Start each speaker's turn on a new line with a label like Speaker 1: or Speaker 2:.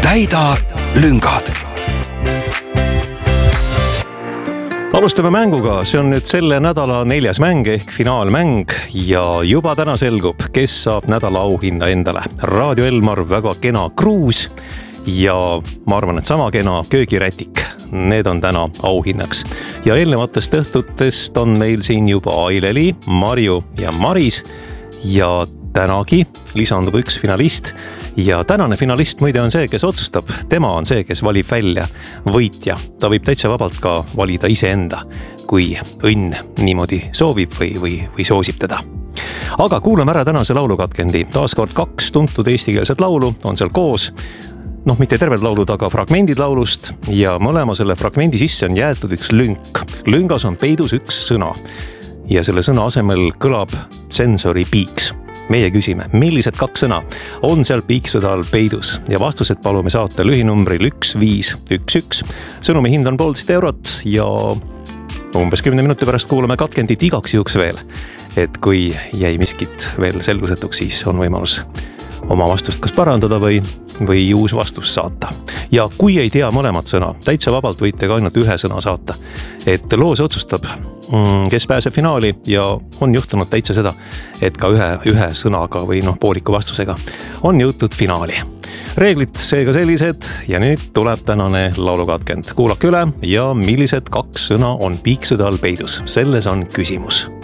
Speaker 1: täida lüngad. Alustame mänguga, see on nüüd selle nädala 4. mäng ehk finaalmäng ja juba täna selgub, kes saab nädala auhinna endale. Raadio Elmar väga kena kruus ja ma arvan, et sama kena köögirätik. Need on täna auhinnaks. Ja eelnevatest õhtutest on meil siin juba Aileli, Marju ja Maris ja tänagi lisandub üks finalist. Ja tänane finalist muide on see, kes otsustab. Tema on see, kes valib välja võitja. Ta võib täitsa vabalt ka valida iseenda, kui õnn niimoodi soovib või soosib teda. Aga kuulame ära tänase laulukatkendi. Taaskord 2 tuntud eestikeelset laulu on seal koos. Mitte terved laulud, aga fragmendid laulust ja mõlema selle fragmendi sisse on jäetud üks lünk. Lüngas on peidus üks sõna ja selle sõna asemel kõlab sensori piiks. Meie küsime, millised 2 sõna on seal piiksude all peidus ja vastused palume saata lühinumbril 1511. Sõnumi hind on 1,5 eurot ja umbes 10 minuti pärast kuulame katkendit igaks juhuks veel. Et kui jäi miskit veel selgusetuks, siis on võimalus oma vastust kas parandada või uus vastus saata. Ja kui ei tea mõlemat sõna, täitsa vabalt võite ka ainult ühe sõna saata. Et loos otsustab, kes pääseb finaali ja on juhtunud täitsa seda, et ka ühe sõnaga või pooliku vastusega on jõutud finaali. Reeglid seega sellised ja nüüd tuleb tänane laulukatkend. Kuulake üle ja millised 2 sõna on piiksude all peidus. Selles on küsimus.